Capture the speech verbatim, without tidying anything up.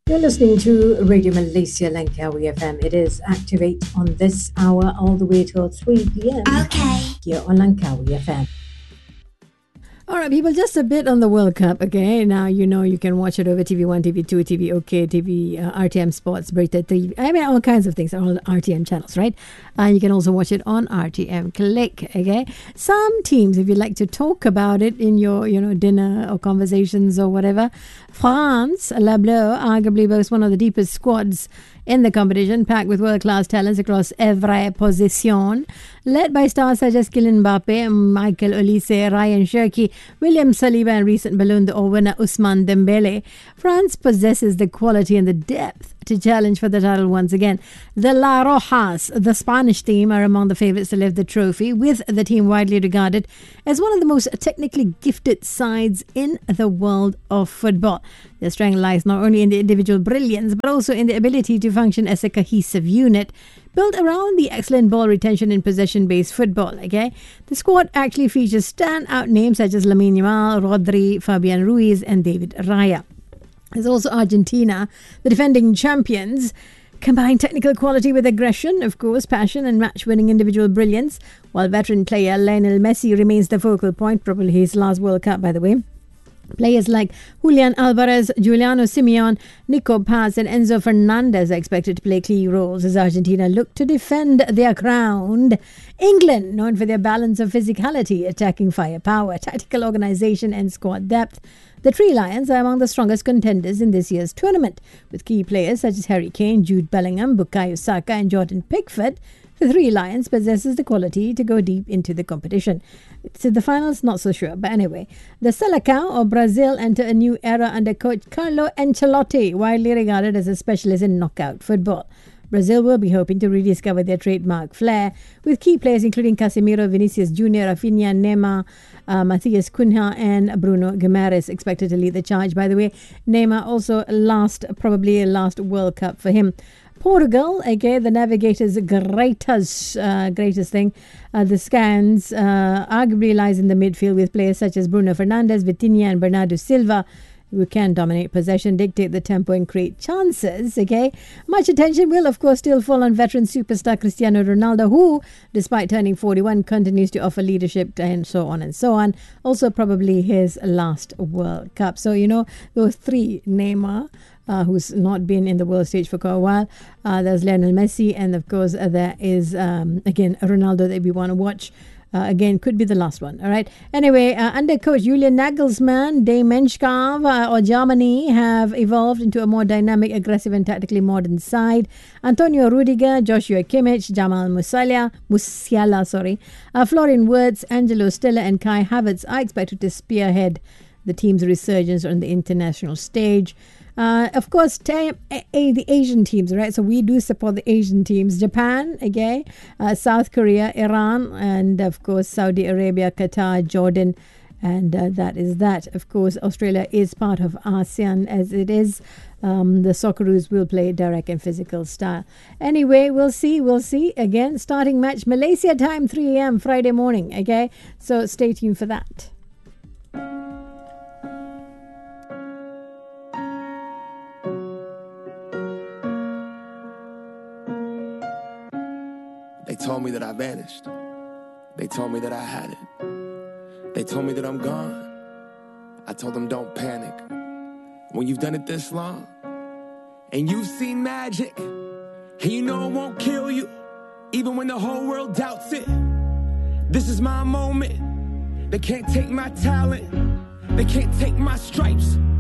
You're listening to Radio Malaysia Langkawi F M. It is Activate on this hour all the way till three p.m. Okay. Here on Langkawi F M. All right, people, just a bit on the World Cup, okay? Now, you know, you can watch it over T V one, T V two, T V OK, T V, uh, R T M Sports, Berita three. I mean, all kinds of things, all R T M channels, right? And uh, you can also watch it on R T M Click, okay? Some teams, if you'd like to talk about it in your, you know, dinner or conversations or whatever, France, La Bleu, arguably boasts one of the deepest squads in the competition, packed with world-class talents across every position. Led by stars such as Kylian Mbappe, Michael Olise, Ryan Cherki, William Saliba, and recent Ballon d'Or winner Ousmane Dembele, France possesses the quality and the depth to challenge for the title once again. The La Rojas, the Spanish team, are among the favourites to lift the trophy, with the team widely regarded as one of the most technically gifted sides in the world of football. Their strength lies not only in the individual brilliance, but also in the ability to function as a cohesive unit built around the excellent ball retention and possession-based football. Okay, the squad actually features standout names such as Lamine Yamal, Rodri, Fabian Ruiz, and David Raya. There's also Argentina, the defending champions, combine technical quality with aggression, of course, passion and match-winning individual brilliance, while veteran player Lionel Messi remains the focal point, probably his last World Cup, by the way. Players like Julian Alvarez, Giuliano Simeone, Nico Paz and Enzo Fernandez are expected to play key roles as Argentina look to defend their crown. England, known for their balance of physicality, attacking firepower, tactical organisation and squad depth. The Three Lions are among the strongest contenders in this year's tournament, with key players such as Harry Kane, Jude Bellingham, Bukayo Saka and Jordan Pickford. The Three Lions possesses the quality to go deep into the competition. To the finals, not so sure. But anyway, the Selecao of Brazil enter a new era under coach Carlo Ancelotti, widely regarded as a specialist in knockout football. Brazil will be hoping to rediscover their trademark flair, with key players including Casemiro, Vinicius Junior, Rafinha, Neymar, uh, Matthias Cunha and Bruno Guimaraes expected to lead the charge. By the way, Neymar also last, probably last World Cup for him. Portugal, again, the navigators' greatest, uh, greatest thing. Uh, the scans uh, arguably lies in the midfield with players such as Bruno Fernandes, Vitinha and Bernardo Silva, who can dominate possession, dictate the tempo and create chances, okay? Much attention will, of course, still fall on veteran superstar Cristiano Ronaldo, who, despite turning forty-one, continues to offer leadership and so on and so on. Also, probably his last World Cup. So, you know, those three, Neymar, Uh, who's not been in the world stage for quite a while. Uh, there's Lionel Messi, and of course uh, there is um, again Ronaldo that we want to watch. Uh, again, could be the last one. All right. Anyway, uh, under coach Julian Nagelsmann, Die Menschkampf uh, or Germany have evolved into a more dynamic, aggressive, and tactically modern side. Antonio Rudiger, Joshua Kimmich, Jamal Musiala, Musiala, sorry, uh, Florian Wirtz, Angelo Stella, and Kai Havertz are expected to spearhead the team's resurgence on the international stage. Uh, of course, t- a- a- the Asian teams, right? So we do support the Asian teams. Japan, again, uh, South Korea, Iran, and of course, Saudi Arabia, Qatar, Jordan. And uh, that is that. Of course, Australia is part of ASEAN as it is. Um, the Socceroos will play direct and physical style. Anyway, we'll see. We'll see. Again, starting match, Malaysia time, three a.m. Friday morning. Okay? So stay tuned for that. They told me that I vanished. They told me that I had it. They told me that I'm gone. I told them don't panic. When you've done it this long, and you've seen magic, and you know it won't kill you, even when the whole world doubts it. This is my moment. They can't take my talent. They can't take my stripes.